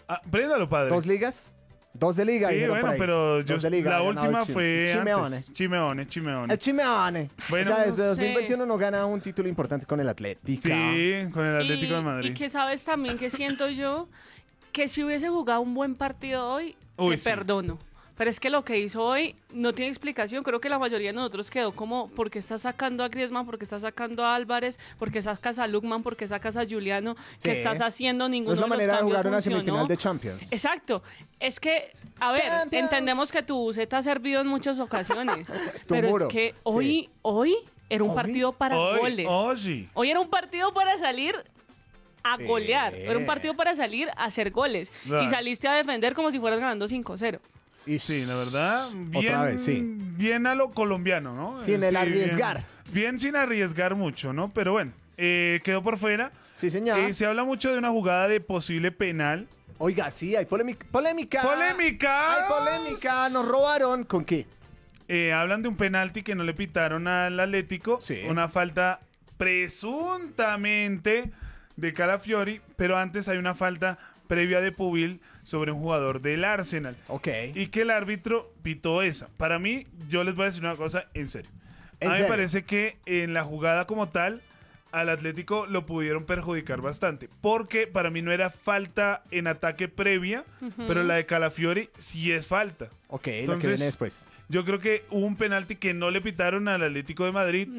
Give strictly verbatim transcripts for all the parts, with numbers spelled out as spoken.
Ah, préndalo, padre. ¿Dos ligas? Dos de liga. Sí, bueno, pero yo, liga, la última fue Chimeone. antes. Chimeone, Chimeone. El Chimeone. Bueno, o sea, desde no dos mil veintiuno sé. no gana un título importante con el Atlético. Sí, con el Atlético y, de Madrid. Y que sabes también que siento yo que si hubiese jugado un buen partido hoy, Uy, te sí. perdono. Pero es que lo que hizo hoy no tiene explicación. Creo que la mayoría de nosotros quedó como, ¿por qué estás sacando a Griezmann? ¿Por qué estás sacando a Álvarez? ¿Por qué sacas a Lukman? ¿Por qué sacas a Juliano? Sí. ¿Qué estás haciendo? Ninguno No es la de los manera de cambios jugar una funcionó. semifinal de Champions. Exacto. Es que, a ver, Champions. entendemos que tu buceta ha servido en muchas ocasiones. Tu pero muro. es que hoy, Sí. hoy era un ¿Hoy? partido para Hoy, goles. hoy. Hoy era un partido para salir a Sí. golear. Era un partido para salir a hacer goles. Claro. Y saliste a defender como si fueras ganando cinco cero. Y Sí, la verdad, bien, Otra vez, sí. bien a lo colombiano, ¿no? Sin el arriesgar. Bien, bien sin arriesgar mucho, ¿no? Pero bueno, eh, quedó por fuera. Sí, señor. Eh, se habla mucho de una jugada de posible penal. Oiga, sí, hay polémica. ¡Polémica! ¡Polémica! ¡Hay polémica! ¿Nos robaron? ¿Con qué? Eh, hablan de un penalti que no le pitaron al Atlético. Sí. Una falta presuntamente de Calafiori, pero antes hay una falta previa de Pubil sobre un jugador del Arsenal. Ok. Y que el árbitro pitó esa. Para mí, yo les voy a decir una cosa en serio. ¿En a mí serio? me parece que en la jugada como tal, al Atlético lo pudieron perjudicar bastante. Porque para mí no era falta en ataque previa, pero la de Calafiori sí es falta. Ok, la que Entonces, viene después. Yo creo que hubo un penalti que no le pitaron al Atlético de Madrid.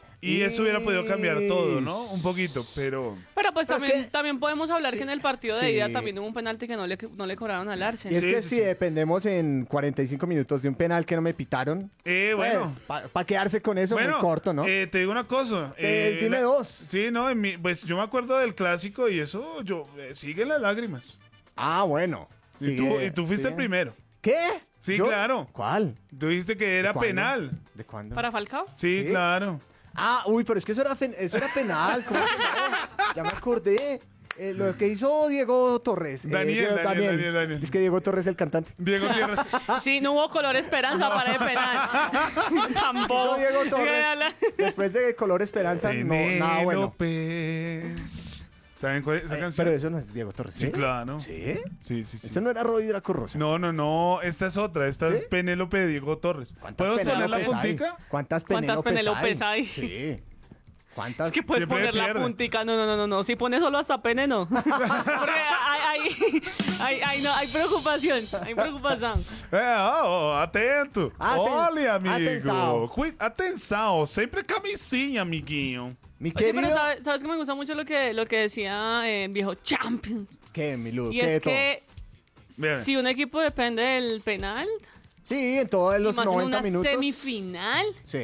Y eso hubiera podido cambiar todo, ¿no? Un poquito, pero... Pero pues Pero es también, que- también podemos hablar sí, que en el partido de sí. ida también hubo un penalti que no le, no le cobraron al Y Arsenal. es Sí, que sí, si sí. dependemos en cuarenta y cinco minutos de un penal que no me pitaron, Eh, bueno. pues, para quedarse con eso Bueno, muy corto, ¿no? eh, te digo una cosa. Eh, dime la- dos. Sí, no, en mi- pues yo me acuerdo del clásico y eso, yo, eh, siguen las lágrimas. Ah, bueno. Y, Sí, tú, eh, y tú fuiste sí. el primero. ¿Qué? Sí, ¿Yo? claro. ¿Cuál? Tú dijiste que era ¿Cuándo? penal. ¿De cuándo? ¿Para Falcao? Sí, ¿Sí? claro. Ah, uy, pero es que eso era, fen- eso era penal. ¿cómo que no? Ya me acordé. Eh, lo que hizo Diego Torres. eh, Daniel, Diego- Daniel, Daniel, Daniel. Es que Diego Torres es el cantante. Diego Tierras. Sí, no hubo color esperanza para el penal. Tampoco. Hizo Diego Sí, Torres. habla- Después de Color Esperanza, no, nada bueno. Penélope. ¿Saben cuál es esa Eh, canción? pero eso no es Diego Torres. Sí, claro. ¿Sí? Sí, sí, sí. Eso no era Roy Draco Rosa. No, no, no. Esta es otra. Esta ¿Sí? es Penélope de Diego Torres. ¿Cuántas ¿Podemos poner la Penélopes hay? puntica? ¿Cuántas ¿Cuántas Penélopes Penélopes hay? Sí. ¿Cuántas? Es que puedes Siempre poner la pierde. puntica. No, no, no, no, no. Si pones solo hasta pene, no. Porque hay, hay, hay, hay- no, hay preocupación. Hay preocupación. É, ó, ó, atento. Aten- Olha, amigo. atenção. Cui- Atenção, sempre camisinha, amiguinho. Mi Oye, pero querido. ¿sabes, sabes que me gusta mucho lo que, lo que decía eh, el viejo Champions? ¿Qué, mi Lu? Y ¿Qué de es todo? que Bien. si un equipo depende del penal, Sí, en todos y los más en noventa una minutos. semifinal, Sí.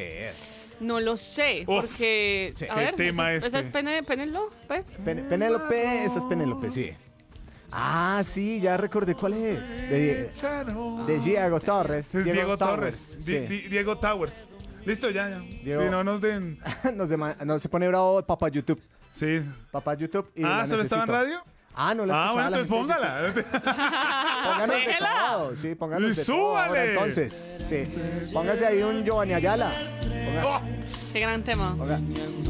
no lo sé. Uf, porque, sí. a qué ver, tema esa, es- esa este. es pene, penelo, pe- Pen- Penélope, esa es Penélope, sí. Ah, sí, ya recordé cuál es. De, de Diego Torres. Es Diego, Torres. Di- Sí. Di- Diego Towers. Listo, ya, ya. Diego- Sí, no nos den. no, se, ma- no se pone bravo papá YouTube. Sí. Papá YouTube. Y Ah, la ¿solo estaba en necesito. radio? Ah, no la Ah, escuchaba bueno, la entonces gente de YouTube. póngala. Pónganos de Déjela. todo, sí, pónganos Y de todo ahora, súbale. entonces, sí. Póngase ahí un Giovanni Ayala. Ponga- Oh, Qué gran tema. ponga-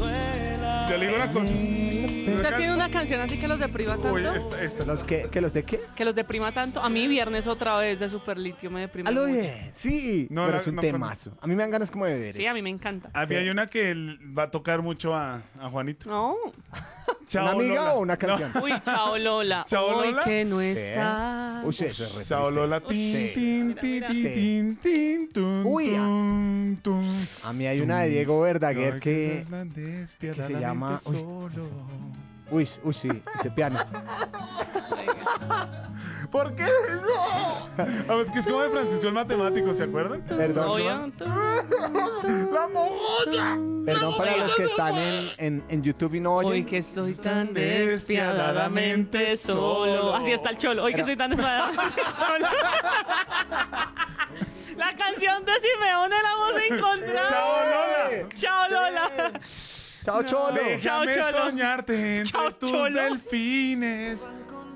yo le digo una cosa. ¿Usted haciendo una canción así que los deprima tanto? Uy, esta, esta. ¿Los que, que los de qué? Que los deprima tanto. A mí viernes otra vez de Superlitio me deprime A lo mucho. bien, sí. No, pero la- es un no temazo. A mí me dan ganas como de beber. Sí, eso. a mí me encanta. A mí Sí. hay una que l- va a tocar mucho a, a Juanito. No. ¿Una amiga Lola. o una canción? Uy, chao Lola. Chao, Hoy Lola. que no Sí. está. Uy, eso es re Chao triste. Lola, tin, Sí. tin, Mira, tin, mira. tin, Sí. tin, tin, tun, Uy, ah. tun, tun. A mí hay una de Diego Verdaguer Ay, que... es tan que despiadadamente se llama- uy. solo. Uy, uy, sí, ese piano. ¿Por qué? No. Ah, es que es como de Francisco el matemático, ¿se acuerdan? Perdón, Oye, tú- ¡La mogolla! perdón para los que están en, en, en YouTube y no Hoy oyen. que estoy tan despiadadamente solo. Así está el cholo. Hoy que estoy tan despiadadamente solo. La canción de Simeone la hemos encontrado. ¡Chao, Lola! Chao, Lola. Chao, Cholo. Chao, Déjame Cholo. soñarte entre Chao, tus Cholo. delfines.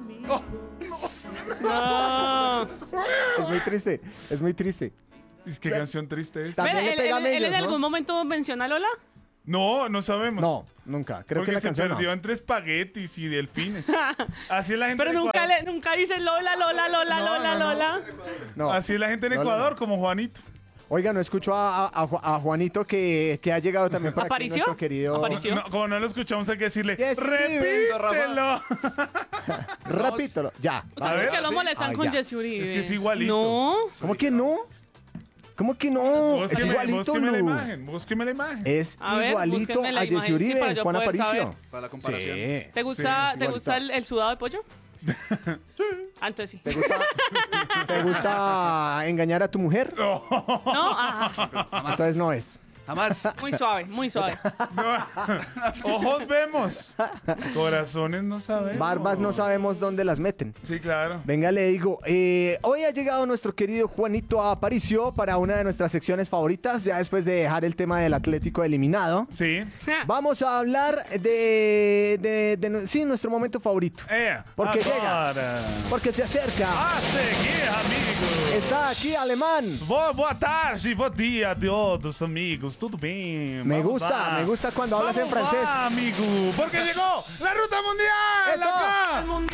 No. Es muy triste, es muy triste. Es que canción triste es. También Ven, le él, pega a él- él en Mellos, ¿no? algún momento menciona a Lola. No, no sabemos. No, nunca. Creo porque que la se canción perdió no. entre espaguetis y delfines. Así es la gente Pero en nunca, Ecuador. le, nunca dice Lola, Lola, Lola, No, Lola, no, no. Lola. No. Así es la gente en No, no, Ecuador, no. como Juanito. Oiga, no escucho a, a- a Ju- a Juanito que, que ha llegado también por aquí. ¿Apareció? Nuestro querido... ¿Apareció? No, como no lo escuchamos, hay que decirle, ¿Qué escribe, repítelo. Repítelo. Ya. O sea, A ¿por ver, qué lo sí. molestan Ah, con ya. Jesse Uribe? Es que es igualito. No. ¿Cómo que no? ¿Cómo que no? Es Búsqueme, igualito, búsqueme la Lu. imagen, búsqueme la imagen. Es A ver, igualito búsquenme la a Jesse imagen, sí, Uribe, para yo Juan poder Aparicio. saber. Para la comparación. Sí. ¿Te gusta, Sí, ¿te es gusta el, igualito. el sudado de pollo? Antes sí. ¿Te gusta, ¿Te gusta engañar a tu mujer? No, No, ah, Jamás. Entonces no es. Jamás. muy suave, muy suave. no. Ojos vemos, corazones no sabemos. Barbas no sabemos dónde las meten. Sí, claro. Venga, le digo, eh, hoy ha llegado nuestro querido Juanito Aparicio para una de nuestras secciones favoritas, ya después de dejar el tema del Atlético eliminado. Sí. Vamos a hablar de, de, de- sí, nuestro momento favorito. Eh, Porque llega. agora. Porque se acerca. A seguir, amigos. Está aquí Alemán. Boa, boa tarde, bom dia a todos, amigos. Tudo bem? Me Vamos gusta, lá. me gusta cuando hablas en Vamos francés. lá, amigo, porque llegó la ruta mundial. Eso. acá. El mundo